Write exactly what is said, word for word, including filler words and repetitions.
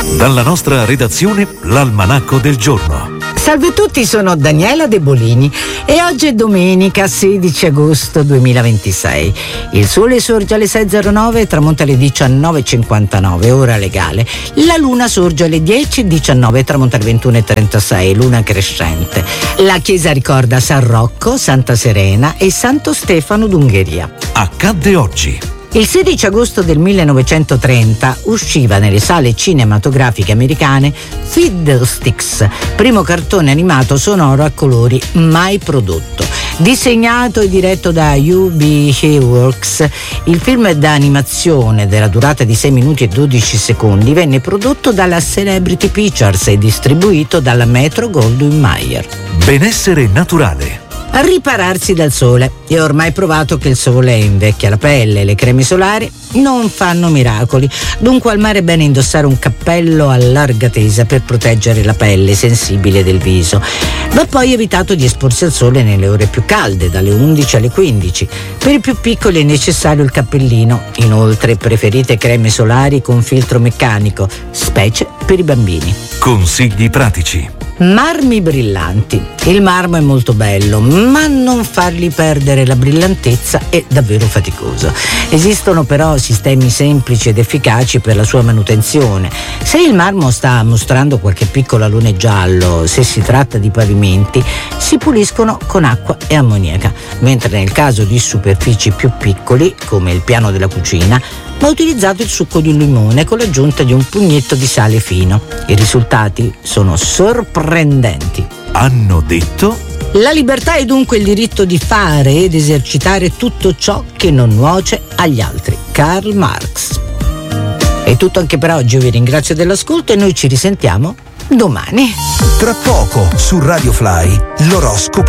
Dalla nostra redazione, l'Almanacco del giorno. Salve a tutti, sono Daniela De Bolini e oggi è domenica sedici agosto duemilaventisei. Il sole sorge alle sei e zero nove e tramonta alle diciannove e cinquantanove, ora legale. La luna sorge alle dieci e diciannove e tramonta alle ventuno e trentasei, luna crescente. La chiesa ricorda San Rocco, Santa Serena e Santo Stefano d'Ungheria. Accadde oggi. Il sedici agosto del millenovecentotrenta usciva nelle sale cinematografiche americane Fiddlesticks, primo cartone animato sonoro a colori mai prodotto. Disegnato e diretto da U B Works, il film d'animazione della durata di sei minuti e dodici secondi venne prodotto dalla Celebrity Pictures e distribuito dalla Metro-Goldwyn-Mayer. Benessere naturale. Ripararsi dal sole. È ormai provato che il sole invecchia la pelle e le creme solari non fanno miracoli. Dunque al mare è bene indossare un cappello a larga tesa per proteggere la pelle sensibile del viso. Va poi evitato di esporsi al sole nelle ore più calde, dalle undici alle quindici. Per i più piccoli è necessario il cappellino. Inoltre preferite creme solari con filtro meccanico, specie per i bambini. Consigli pratici. Marmi brillanti. Il marmo è molto bello, ma non fargli perdere la brillantezza è davvero faticoso. Esistono però sistemi semplici ed efficaci per la sua manutenzione. Se il marmo sta mostrando qualche piccolo alone giallo, se si tratta di pavimenti, si puliscono con acqua e ammoniaca, mentre nel caso di superfici più piccoli, come il piano della cucina, va utilizzato il succo di limone con l'aggiunta di un pugnetto di sale fino. I risultati sono sorprendenti. Hanno detto? La libertà è dunque il diritto di fare ed esercitare tutto ciò che non nuoce agli altri. Karl Marx. È tutto anche per oggi, io vi ringrazio dell'ascolto e noi ci risentiamo domani. Tra poco su Radio Fly, l'oroscopo